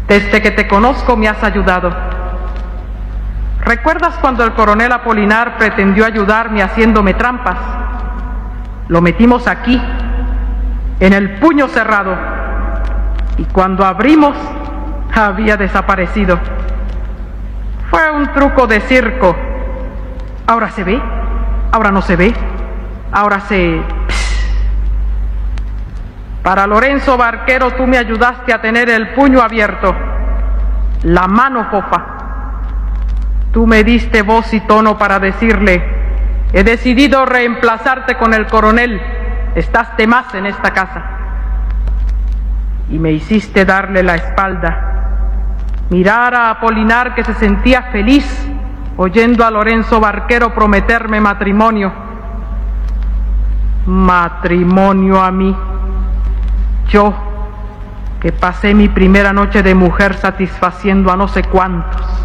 Desde que te conozco me has ayudado. ¿Recuerdas cuando el coronel Apolinar pretendió ayudarme haciéndome trampas? Lo metimos aquí, en el puño cerrado, y cuando abrimos, había desaparecido. Fue un truco de circo. Ahora se ve, ahora no se ve, ahora se... Para Lorenzo Barquero tú me ayudaste a tener el puño abierto, la mano fofa. Tú me diste voz y tono para decirle: he decidido reemplazarte con el coronel, estás de más en esta casa. Y me hiciste darle la espalda, mirar a Apolinar, que se sentía feliz oyendo a Lorenzo Barquero prometerme matrimonio. Matrimonio a mí. Yo, que pasé mi primera noche de mujer satisfaciendo a no sé cuántos.